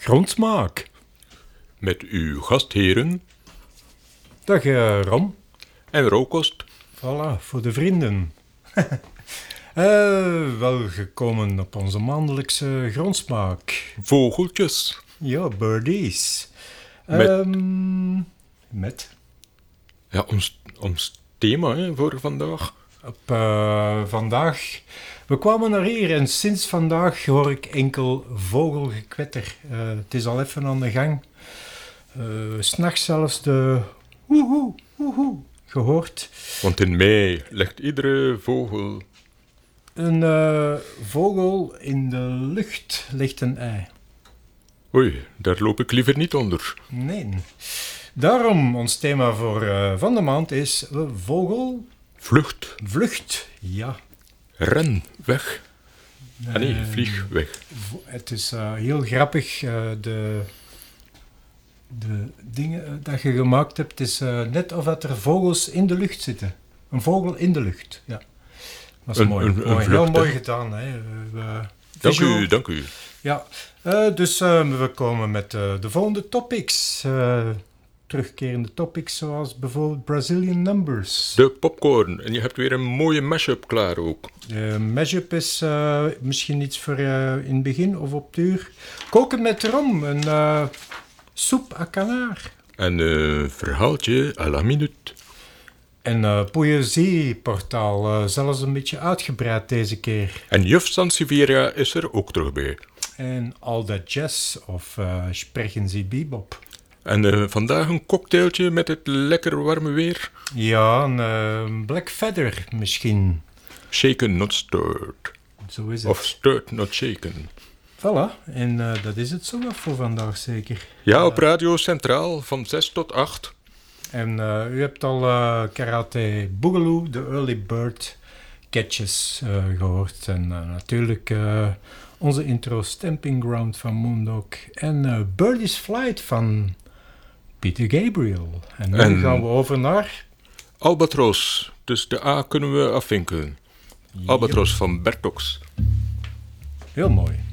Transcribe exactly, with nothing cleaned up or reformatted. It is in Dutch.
Grondsmaak. Met uw gastheren Dag uh, Ron. en Rauwkost. Voilà, voor de vrienden. uh, welgekomen op onze maandelijkse Grondsmaak. Vogeltjes. Ja, birdies. Met? Um, met? Ja, ons, ons thema hè, voor vandaag. Op uh, vandaag... We kwamen naar hier en sinds vandaag hoor ik enkel vogelgekwetter. Uh, het is al even aan de gang. Uh, 's nachts zelfs de woehoe, woehoe gehoord. Want in mei legt iedere vogel... Een uh, vogel in de lucht legt een ei. Oei, daar loop ik liever niet onder. Nee. Daarom, ons thema voor uh, van de maand is uh, vogel... Vlucht. Vlucht, ja. Ren, weg. Uh, Ah nee, vlieg weg. vo- het is uh, heel grappig, uh, de, de dingen uh, dat je gemaakt hebt. Het is uh, net of dat er vogels in de lucht zitten. Een vogel in de lucht, ja. Dat is Een- mooi. een- een mooi. vlucht, Heel mooi hè. gedaan. Hè. Uh, uh, Dank visual. u, dank u. Ja, uh, dus uh, we komen met uh, de volgende topics. Uh, terugkerende topics zoals bijvoorbeeld Brazilian Numbers. De popcorn. En je hebt weer een mooie mashup klaar ook. De mashup is uh, misschien iets voor uh, in het begin of op het uur. Koken met rom, een uh, soep à canard. En een verhaaltje à la minute. En uh, poëzieportaal, uh, zelfs een beetje uitgebreid deze keer. En juf Sansevieria is er ook terug bij. En All That Jazz of uh, Sprechen Sie Bebop. En uh, vandaag een cocktailtje met het lekker warme weer. Ja, een uh, Black Feather misschien. Shaken, not stirred. Zo is het. Of stirred, not shaken. Voilà, en uh, dat is het zo wat voor vandaag zeker. Ja, op Radio Centraal van zes tot acht. En uh, u hebt al uh, Karate Boogaloo, de Early Bird Catches uh, gehoord. En uh, natuurlijk uh, onze intro Stamping Ground van Moondog. En uh, Birdie's Flight van Peter Gabriel. En nu En- gaan we over naar... Albatros, dus de A kunnen we afvinken. Albatros van Bertox. Heel mooi.